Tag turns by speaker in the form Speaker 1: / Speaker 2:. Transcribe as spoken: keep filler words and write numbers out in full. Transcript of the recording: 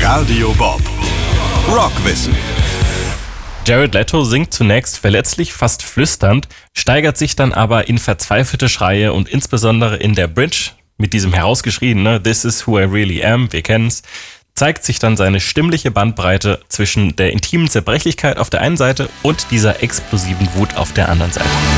Speaker 1: Radio Bob. Rockwissen.
Speaker 2: Jared Leto singt zunächst verletzlich, fast flüsternd, steigert sich dann aber in verzweifelte Schreie und insbesondere in der Bridge mit diesem herausgeschriebenen "This is who I really am", wir kennen's, zeigt sich dann seine stimmliche Bandbreite zwischen der intimen Zerbrechlichkeit auf der einen Seite und dieser explosiven Wut auf der anderen Seite.